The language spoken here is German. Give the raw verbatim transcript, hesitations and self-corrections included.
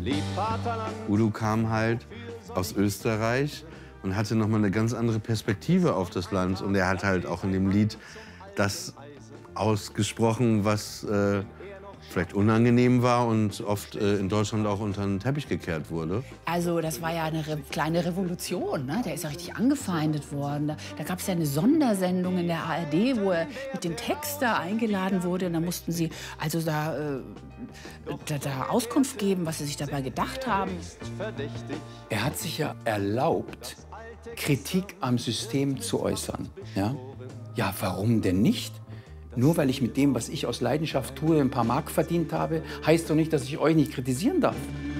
Udo kam halt aus Österreich und hatte noch mal eine ganz andere Perspektive auf das Land. Und er hat halt auch in dem Lied das ausgesprochen, was äh, vielleicht unangenehm war und oft äh, in Deutschland auch unter den Teppich gekehrt wurde. Also das war ja eine Re kleine Revolution, ne? Der ist ja richtig angefeindet worden. Da, da gab es ja eine Sondersendung in der A R D, wo er mit dem Text da eingeladen wurde. Und da mussten sie also da, äh, da, da Auskunft geben, was sie sich dabei gedacht haben. Er hat sich ja erlaubt, Kritik am System zu äußern. Ja, ja, warum denn nicht? Nur weil ich mit dem, was ich aus Leidenschaft tue, ein paar Mark verdient habe, heißt doch nicht, dass ich euch nicht kritisieren darf.